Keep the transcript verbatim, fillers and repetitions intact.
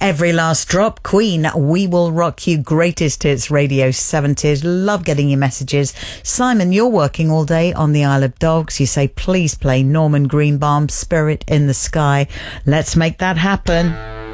Every Last Drop, Queen, We Will Rock You, Greatest Hits Radio seventies. Love getting your messages. Simon, you're working all day on the Isle of Dogs. You say, please play Norman Greenbaum, Spirit in the Sky. Let's make that happen.